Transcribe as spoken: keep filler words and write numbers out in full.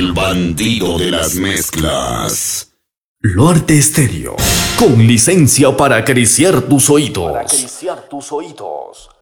El bandido de las mezclas. Luarte Stereo, con licencia para acariciar tus oídos. Para acariciar tus oídos.